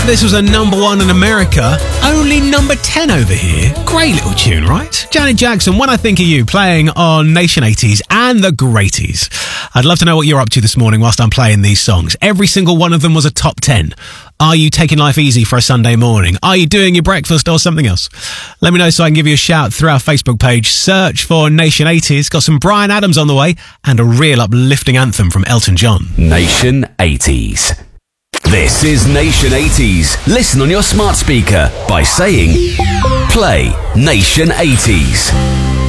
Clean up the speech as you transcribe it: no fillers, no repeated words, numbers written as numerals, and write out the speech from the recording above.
this was a number 1 in America, only number 10 over here. Great little tune, right? Janet Jackson, When I Think of You, playing on Nation 80s and the Greaties. I'd love to know what you're up to this morning whilst I'm playing these songs. Every single one of them was a top 10. Are you taking life easy for a Sunday morning? Are you doing your breakfast or something else? Let me know so I can give you a shout through our Facebook page. Search for Nation 80s. Got some Bryan Adams on the way and a real uplifting anthem from Elton John. Nation 80s. This is Nation 80s. Listen on your smart speaker by saying, play Nation 80s.